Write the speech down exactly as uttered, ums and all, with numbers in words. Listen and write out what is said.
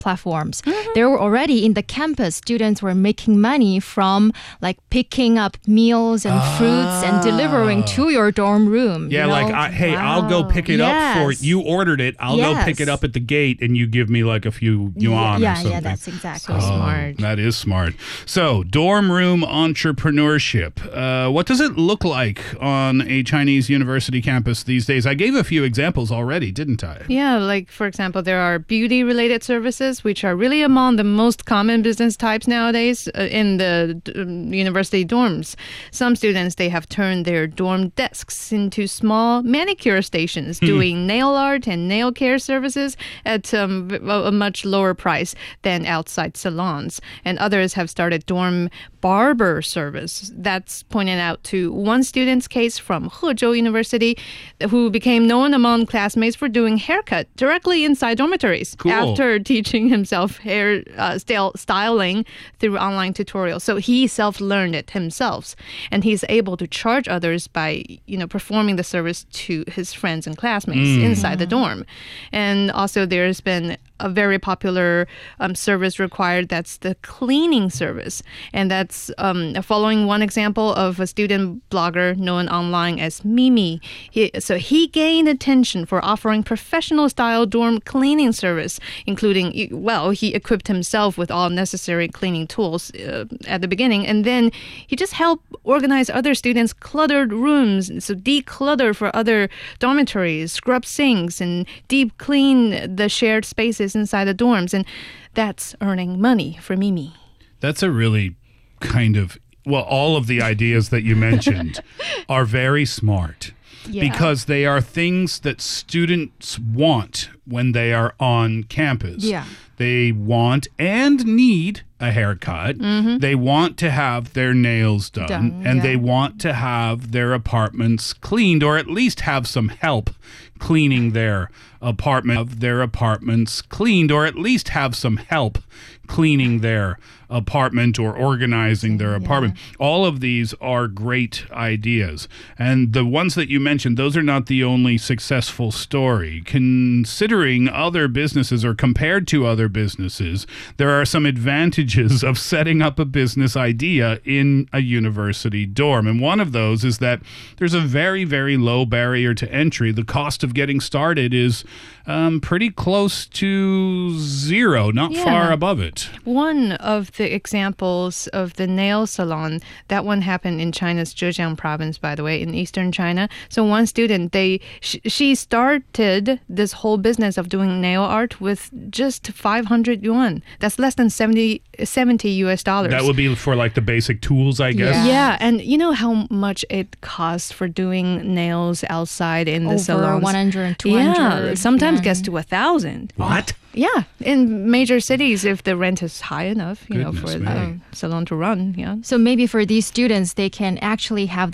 platforms. Mm-hmm. They were already in the campus. Students were making money from like picking up meals and ah. fruits and delivering to your dorm room. Yeah, you know? like, I, hey, Wow. I'll go pick it Yes. up for you. Ordered it. I'll Yes. go pick it up at the gate, and you give me like a few yuan yeah, or something. yeah, that's exactly. Oh, smart. That is smart. So, dorm room entrepreneurship. Uh, what does it look like on a Chinese university campus these days? I gave a few examples already, didn't I? Yeah, like for example, there are beauty-related services, which are really among the most common business types nowadays uh, in the um, university dorms. Some students, they have turned their dorm desks into small manicure stations, doing nail art and nail care services at um, a a much lower price than outside salons. And others have started dorm barber service. That's pointed out to one student's case from Hezhou University, who became known among classmates for doing haircut directly inside dormitories Cool. after teaching himself hair uh, style, styling through online tutorials. So he self-learned it himself, and he's able to charge others by, you know, performing the service to his friends and classmates inside the dorm. And also there's been a very popular um, service required. That's the cleaning service. And that's um, following one example of a student blogger known online as Mimi. He, so he gained attention for offering professional style dorm cleaning service, including, well, he equipped himself with all necessary cleaning tools uh, at the beginning. And then he just helped organize other students' cluttered rooms. So declutter for other dormitories, scrub sinks, and deep clean the shared spaces inside the dorms, and that's earning money for Mimi. That's a really kind of, well, all of the ideas that you mentioned are very smart. Yeah. Because they are things that students want when they are on campus. Yeah. They want and need a haircut. Mm-hmm. They want to have their nails done. Done, and yeah. they want to have their apartments cleaned, or at least have some help cleaning their apartment of their apartments cleaned, or at least have some help cleaning their apartment or organizing their apartment. All of these are great ideas. And the ones that you mentioned, those are not the only successful story. Considering other businesses or compared to other businesses, there are some advantages of setting up a business idea in a university dorm. And one of those is that there's a very, very low barrier to entry. The cost of getting started is um, pretty close to zero, not Yeah. far above it. One of the examples of the nail salon, that one happened in China's Zhejiang province, by the way, in eastern China. So one student, they sh- she started this whole business of doing nail art with just five hundred yuan. That's less than seventy, seventy U S dollars. That would be for like the basic tools, I guess. Yeah. Yeah, and you know how much it costs for doing nails outside in the Over salons? one hundred, two hundred. Yeah, sometimes yeah. gets to a thousand. What? Yeah, in major cities, if the rent is high enough, you know, Goodness for me. the salon to run. Yeah. So maybe for these students, they can actually have